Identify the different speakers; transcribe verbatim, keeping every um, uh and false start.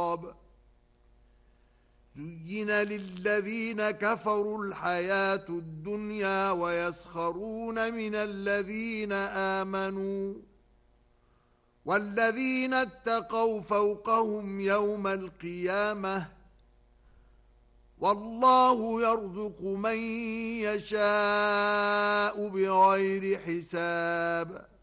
Speaker 1: شراب زين للذين كفروا الحياة الدنيا ويسخرون من الذين آمنوا والذين اتقوا فوقهم يوم القيامة والله يرزق من يشاء بغير حساب